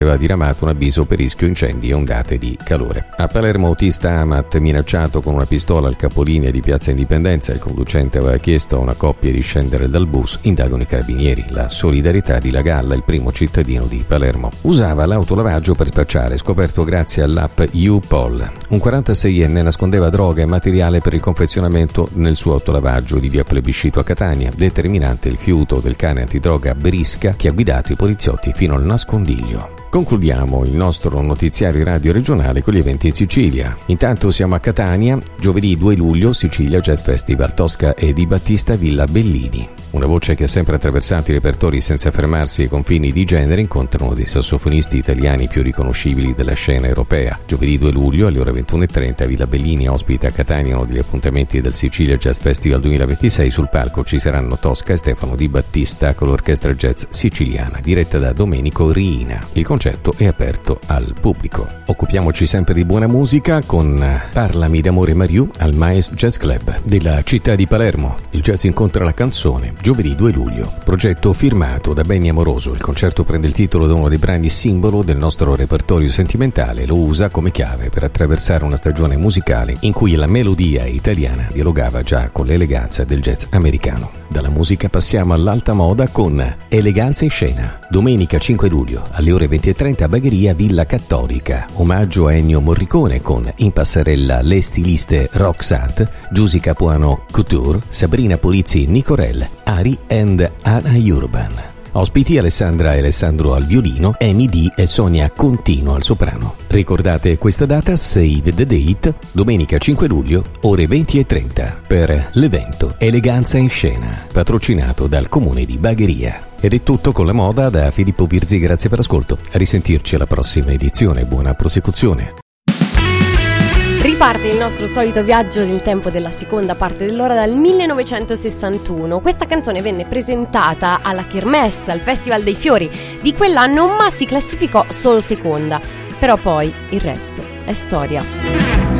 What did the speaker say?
aveva diramato un avviso per rischio incendi e ondate di calore. A Palermo, autista Amat minacciato con una pistola al capolinea di Piazza Indipendenza. Il conducente aveva chiesto a una coppia di scendere dal bus. Indagano i carabinieri. La solidarietà di La Galla, il primo cittadino di Palermo. Usava l'autolavaggio per spacciare, scoperto grazie all'app U-Poll. Un 46enne nascondeva droga e materiale per il confezionamento nel suo autolavaggio di via Plebiscito a Catania, determinante il fiuto del cane antidroga Berisca che ha guidato i poliziotti fino al nascondiglio. Concludiamo il nostro notiziario radio regionale con gli eventi in Sicilia. Intanto siamo a Catania, giovedì 2 luglio, Sicilia Jazz Festival, Tosca e Di Battista Villa Bellini. Una voce che ha sempre attraversato i repertori senza fermarsi ai confini di genere incontra uno dei sassofonisti italiani più riconoscibili della scena europea. Giovedì 2 luglio alle ore 21:30 Villa Bellini ospita a Catania uno degli appuntamenti del Sicilia Jazz Festival 2026. Sul palco ci saranno Tosca e Stefano Di Battista con l'orchestra jazz siciliana diretta da Domenico Riina. Il concerto è aperto al pubblico. Occupiamoci sempre di buona musica con Parlami d'amore Mariù al Maes Jazz Club della città di Palermo. Il jazz incontra la canzone. Giovedì 2 luglio. Progetto firmato da Benny Amoroso. Il concerto prende il titolo da uno dei brani simbolo del nostro repertorio sentimentale e lo usa come chiave per attraversare una stagione musicale in cui la melodia italiana dialogava già con l'eleganza del jazz americano. Dalla musica passiamo all'alta moda con Eleganza in scena. Domenica 5 luglio alle ore 20:30 a Bagheria Villa Cattolica. Omaggio a Ennio Morricone con in passerella le stiliste Roxanne, Giusy Capuano Couture, Sabrina Polizzi Nicorel, Ari and Anna Urban. Ospiti Alessandra e Alessandro al violino, Amy D e Sonia Contino al soprano. Ricordate questa data, save the date, domenica 5 luglio, ore 20:30, per l'evento Eleganza in scena, patrocinato dal comune di Bagheria. Ed è tutto con la moda da Filippo Virzi, grazie per l'ascolto. A risentirci alla prossima edizione, buona prosecuzione. Riparte il nostro solito viaggio nel tempo della seconda parte dell'ora dal 1961. Questa canzone venne presentata alla Kermesse, al Festival dei Fiori di quell'anno, ma si classificò solo seconda. Però poi il resto è storia.